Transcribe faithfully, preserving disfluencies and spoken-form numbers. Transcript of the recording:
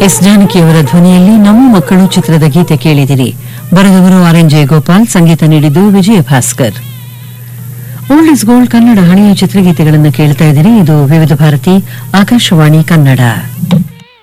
S ಜಾನಕಿಯವರ ಧ್ವನಿಯಲ್ಲಿ ನಮ್ಮ ಮಕ್ಕಳು ಚಿತ್ರದ ಗೀತೆ ಕೇಳಿದಿರಿ. ಬರೆದವರು ಆರ್ ಎನ್ ಜಯಗೋಪಾಲ್, ಸಂಗೀತ ನೀಡಿದ್ದು ವಿಜಯ Bhaskar. Old is gold Kannada ಹಳೆಯ ಚಿತ್ರಗೀತೆಗಳನ್ನು ಕೇಳ್ತಾ ಇದ್ದೀರಿ. ಇದು ವಿವಿಧ ಭಾರತಿ ಆಕಾಶವಾಣಿ ಕನ್ನಡ.